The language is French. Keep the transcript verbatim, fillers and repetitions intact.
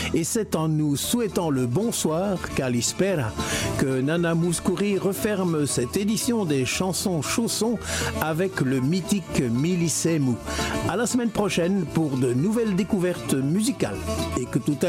Et c'est en nous souhaitant le bonsoir, Kalispera, que Nana Mouskouri referme cette édition des chansons chaussons avec le mythique Milicemou. À la semaine prochaine pour de nouvelles découvertes musicales. Et que tout